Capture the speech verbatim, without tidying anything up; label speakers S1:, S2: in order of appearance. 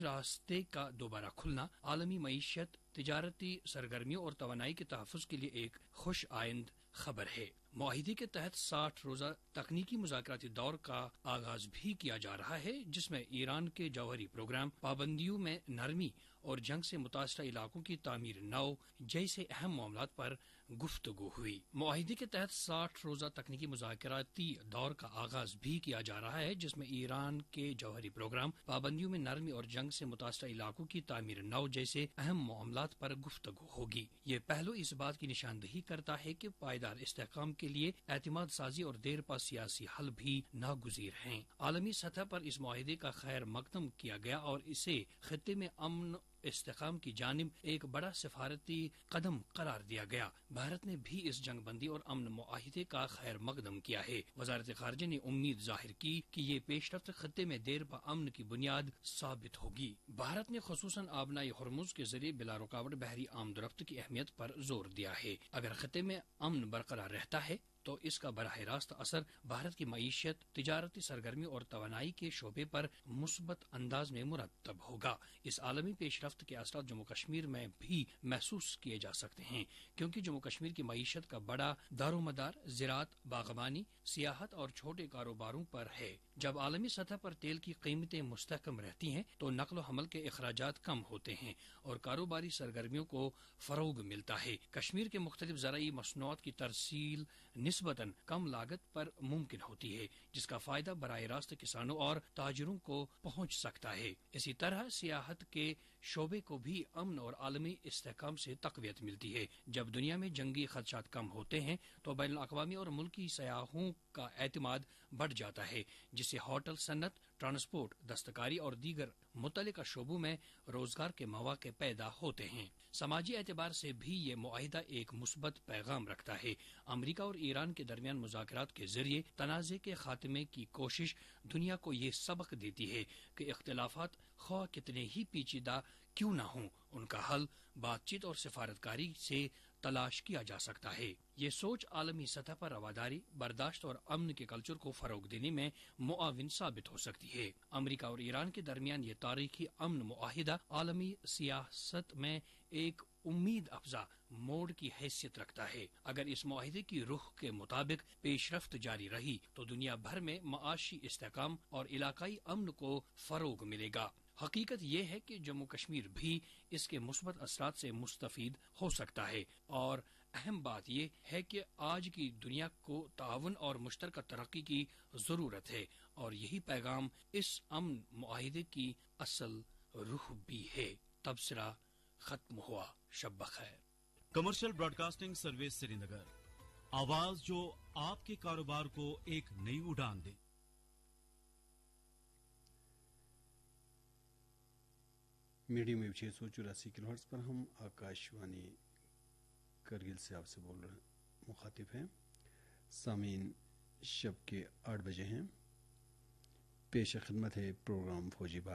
S1: راستے کا دوبارہ کھلنا عالمی معیشت، تجارتی سرگرمیوں اور توانائی کے تحفظ کے لیے ایک خوش آئند خبر ہے۔ معاہدے کے تحت ساٹھ روزہ تکنیکی مذاکراتی دور کا آغاز بھی کیا جا رہا ہے، جس میں ایران کے جوہری پروگرام، پابندیوں میں نرمی اور جنگ سے متاثرہ علاقوں کی تعمیر نو جیسے اہم معاملات پر گفتگو ہوئی۔ معاہدے کے تحت ساٹھ روزہ تکنیکی مذاکراتی دور کا آغاز بھی کیا جا رہا ہے، جس میں ایران کے جوہری پروگرام، پابندیوں میں نرمی اور جنگ سے متاثرہ علاقوں کی تعمیر نو جیسے اہم معاملات پر گفتگو ہوگی۔ یہ پہلو اس بات کی نشاندہی کرتا ہے کہ پائیدار استحکام کے لیے اعتماد سازی اور دیر پا سیاسی حل بھی ناگزیر ہیں۔ عالمی سطح پر اس معاہدے کا خیر مقدم کیا گیا اور اسے خطے میں امن استحکام کی جانب ایک بڑا سفارتی قدم قرار دیا گیا۔ بھارت نے بھی اس جنگ بندی اور امن معاہدے کا خیر مقدم کیا ہے۔ وزارت خارجہ نے امید ظاہر کی کہ یہ پیش رفت خطے میں دیر پا امن کی بنیاد ثابت ہوگی۔ بھارت نے خصوصاً آبنائی ہرمز کے ذریعے بلا رکاوٹ بحری آمد و رفت کی اہمیت پر زور دیا ہے۔ اگر خطے میں امن برقرار رہتا ہے تو اس کا براہ راست اثر بھارت کی معیشت، تجارتی سرگرمی اور توانائی کے شعبے پر مثبت انداز میں مرتب ہوگا۔ اس عالمی پیش رفت کے اثرات جموں کشمیر میں بھی محسوس کیے جا سکتے ہیں، کیونکہ جموں کشمیر کی معیشت کا بڑا دار و مدار زراعت، باغبانی، سیاحت اور چھوٹے کاروباروں پر ہے۔ جب عالمی سطح پر تیل کی قیمتیں مستحکم رہتی ہیں تو نقل و حمل کے اخراجات کم ہوتے ہیں اور کاروباری سرگرمیوں کو فروغ ملتا ہے۔ کشمیر کے مختلف زرعی مصنوعات کی ترسیل نسبتاً کم لاگت پر ممکن ہوتی ہے، جس کا فائدہ براہ راست کسانوں اور تاجروں کو پہنچ سکتا ہے۔ اسی طرح سیاحت کے شعبے کو بھی امن اور عالمی استحکام سے تقویت ملتی ہے۔ جب دنیا میں جنگی خدشات کم ہوتے ہیں تو بین الاقوامی اور ملکی سیاحوں کا اعتماد بڑھ جاتا ہے، جس سے ہوٹل صنعت، ٹرانسپورٹ، دستکاری اور دیگر متعلقہ شعبوں میں روزگار کے مواقع پیدا ہوتے ہیں۔ سماجی اعتبار سے بھی یہ معاہدہ ایک مثبت پیغام رکھتا ہے۔ امریکہ اور ایران کے درمیان مذاکرات کے ذریعے تنازع کے خاتمے کی کوشش دنیا کو یہ سبق دیتی ہے کہ اختلافات خواہ کتنے ہی پیچیدہ کیوں نہ ہوں، ان کا حل بات چیت اور سفارتکاری سے تلاش کیا جا سکتا ہے۔ یہ سوچ عالمی سطح پر رواداری، برداشت اور امن کے کلچر کو فروغ دینے میں معاون ثابت ہو سکتی ہے۔ امریکہ اور ایران کے درمیان یہ تاریخی امن معاہدہ عالمی سیاست میں ایک امید افزا موڑ کی حیثیت رکھتا ہے۔ اگر اس معاہدے کی روح کے مطابق پیش رفت جاری رہی تو دنیا بھر میں معاشی استحکام اور علاقائی امن کو فروغ ملے گا۔ حقیقت یہ ہے کہ جموں کشمیر بھی اس کے مثبت اثرات سے مستفید ہو سکتا ہے، اور اہم بات یہ ہے کہ آج کی دنیا کو تعاون اور مشترکہ ترقی کی ضرورت ہے، اور یہی پیغام اس امن معاہدے کی اصل روح بھی ہے۔ تبصرہ ختم ہوا۔ شب بخیر۔
S2: کمرشل براڈ کاسٹنگ سروس سری نگر، آواز جو آپ کے کاروبار کو ایک نئی اڑان دے۔
S3: میڈیم ویو چھ سو چوراسی کلو ہرٹز پر ہم آکاش وانی کرگل سے آپ سے بول رہے ہیں، مخاطب ہیں۔ سامعین، شب کے آٹھ بجے ہیں، پیش خدمت ہے پروگرام فوجی بات۔